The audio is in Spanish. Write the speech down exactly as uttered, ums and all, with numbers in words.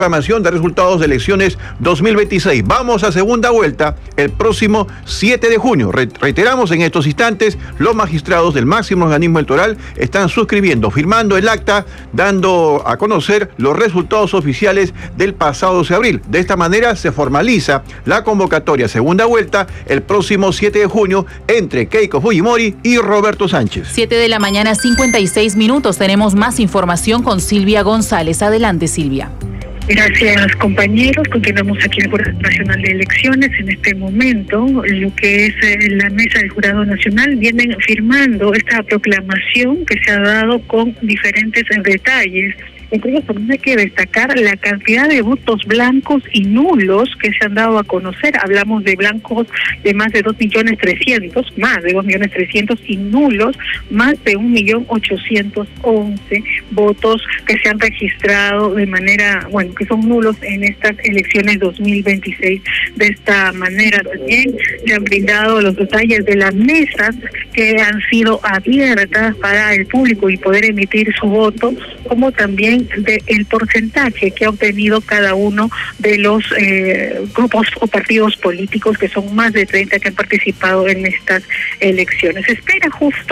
Proclamación de resultados de elecciones dos mil veintiséis. Vamos a segunda vuelta el próximo siete de junio. Reiteramos en estos instantes, los magistrados del máximo organismo electoral están suscribiendo, firmando el acta, dando a conocer los resultados oficiales del pasado doce de abril. De esta manera se formaliza la convocatoria segunda vuelta el próximo siete de junio entre Keiko Fujimori y Roberto Sánchez. siete de la mañana, cincuenta y seis minutos. Tenemos más información con Silvia González. Adelante, Silvia. Gracias, compañeros. Continuamos aquí en el Jurado Nacional de Elecciones. En este momento, lo que es eh, la mesa del Jurado Nacional vienen firmando esta proclamación que se ha dado con diferentes eh, detalles. Entre ellos también hay que destacar la cantidad de votos blancos y nulos que se han dado a conocer. Hablamos de blancos de más de dos millones trescientos, más de dos millones trescientos y nulos más de un millón ochocientos once votos que se han registrado de manera, bueno, que son nulos en estas elecciones dos mil veintiséis. De esta manera también se han brindado los detalles de las mesas que han sido abiertas para el público y poder emitir su voto, como también del porcentaje que ha obtenido cada uno de los eh, grupos o partidos políticos, que son más de treinta que han participado en estas elecciones. Se espera justo